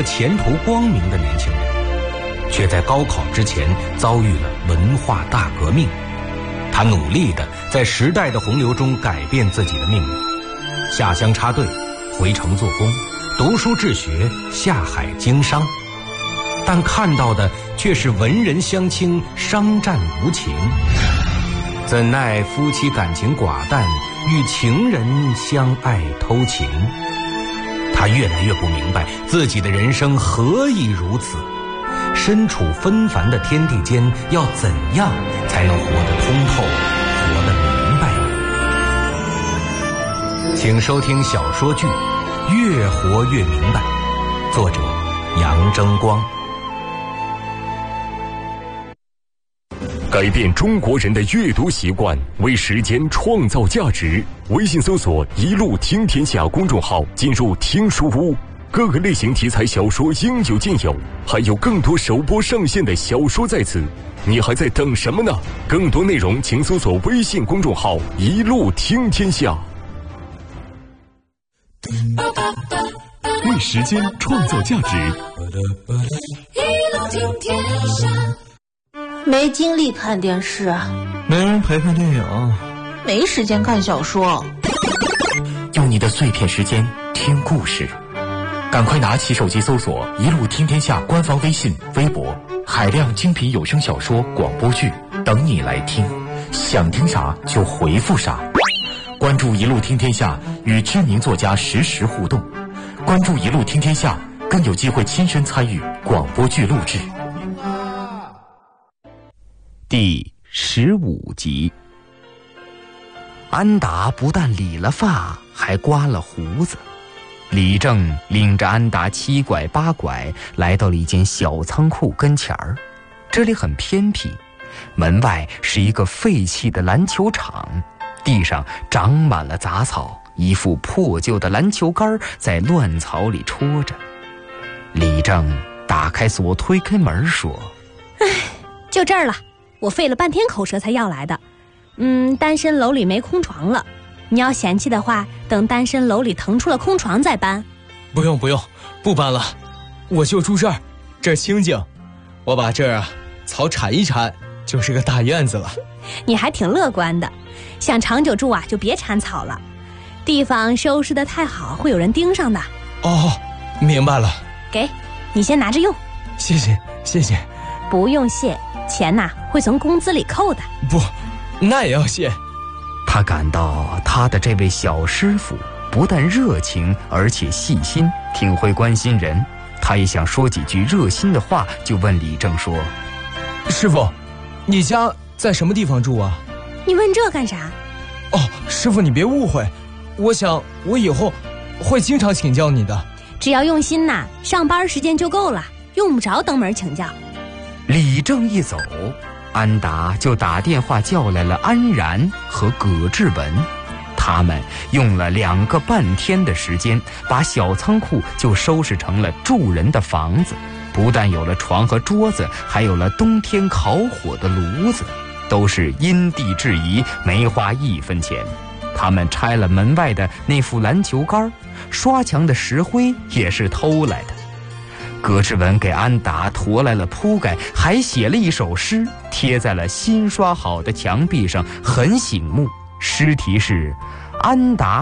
个前途光明的年轻人，却在高考之前遭遇了文化大革命。他努力地在时代的洪流中改变自己的命运，下乡插队，回城做工，读书治学，下海经商。但看到的却是文人相轻，商战无情。怎奈夫妻感情寡淡，与情人相爱偷情。他越来越不明白自己的人生何以如此，身处纷繁的天地间，要怎样才能活得通透，活得明白呢？请收听小说剧《越活越明白》，作者杨争光。 改变中国人的阅读习惯，为时间创造价值。微信搜索“一路听天下”公众号，进入听书屋，各个类型题材小说应有尽有，还有更多首播上线的小说在此，你还在等什么呢？更多内容请搜索微信公众号“一路听天下”。为时间创造价值， 一路听天下。 没精力看电视， 没人陪看电影， 没时间看小说。 用你的碎片时间听故事，赶快拿起手机搜索“一路听天下”官方微信、微博，海量精品有声小说、广播剧等你来听，想听啥就回复啥。关注“一路听天下”，与知名作家实时互动。关注“一路听天下”，更有机会亲身参与广播剧录制。 第15集，安达不但理了发，还刮了胡子。李正领着安达七拐八拐来到了一间小仓库跟前儿。这里很偏僻，门外是一个废弃的篮球场，地上长满了杂草，一副破旧的篮球杆在乱草里戳着。李正打开锁，推开门说：“ 哎，就这儿了。我费了半天口舌才要来的，单身楼里没空床了，你要嫌弃的话，等单身楼里腾出了空床再搬。 不用，不搬了，我就住这儿，这儿清静，我把这儿草铲一铲，就是个大院子了。 你还挺乐观的，想长久住啊，就别铲草了，地方收拾得太好，会有人盯上的。 哦，明白了。 给，你先拿着用。 谢谢。 不用谢。钱呐，会从工资里扣的。 不，那也要谢。 他感到他的这位小师傅不但热情，而且细心，挺会关心人。他也想说几句热心的话，就问李正说：“ 师傅，你家在什么地方住啊？” 你问这干啥？ 哦，师傅你别误会，我想我以后会经常请教你的。 只要用心呐，上班时间就够了，用不着登门请教。 李正一走，安达就打电话叫来了安然和葛志文。他们用了2个半天的时间，把小仓库就收拾成了住人的房子。不但有了床和桌子，还有了冬天烤火的炉子，都是因地制宜，没花1分钱。他们拆了门外的那副篮球杆，刷墙的石灰也是偷来的。葛志文给安达驮来了铺盖，还写了一首诗，贴在了新刷好的墙壁上，很醒目。诗题是：安达